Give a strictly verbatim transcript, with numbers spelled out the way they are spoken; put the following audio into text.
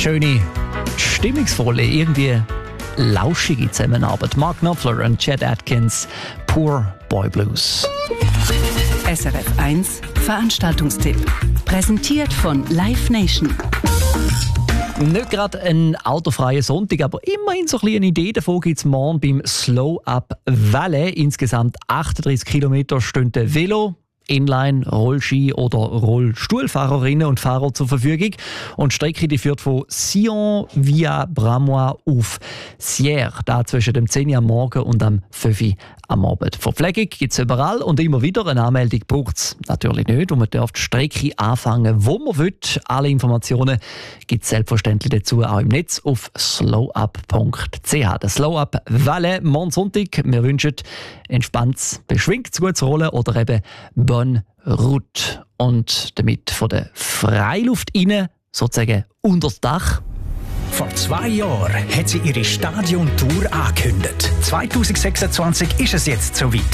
schöne, stimmungsvolle, irgendwie lauschige Zusammenarbeit. Mark Knopfler und Chet Atkins, Poor Boy Blues. S R F eins Veranstaltungstipp. Präsentiert von Live Nation. Nicht gerade ein autofreier Sonntag, aber immerhin so ein bisschen eine Idee davon gibt es morgen beim Slow Up Valais. Insgesamt achtunddreißig Kilometer stehen Velo, Inline, Rollski oder Rollstuhlfahrerinnen und Fahrer zur Verfügung. Und die Strecke die führt von Sion via Bramois auf Sierre, da zwischen dem zehn Uhr am Morgen und am fünf Uhr am Abend. Verpflegung gibt es überall und immer wieder. Eine Anmeldung braucht es natürlich nicht und man darf die Strecke anfangen, wo man will. Alle Informationen gibt es selbstverständlich dazu auch im Netz auf slowup punkt c h. Der Slow Up Valais, morgen Sonntag. Wir wünschen entspanntes, beschwingtes gutes Rollen oder eben Bonne Route. Und damit von der Freiluft rein, sozusagen unter das Dach. Vor zwei Jahren hat sie ihre Stadiontour angekündigt. zwanzig sechsundzwanzig ist es jetzt soweit.